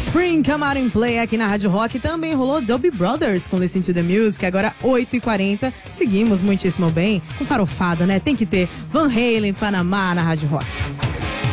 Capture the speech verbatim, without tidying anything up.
Spring Come Out and Play aqui na Rádio Rock. Também rolou Doobie Brothers com Listen to the Music. Agora oito e quarenta. Seguimos muitíssimo bem com farofada, né? Tem que ter Van Halen, Panamá na Rádio Rock.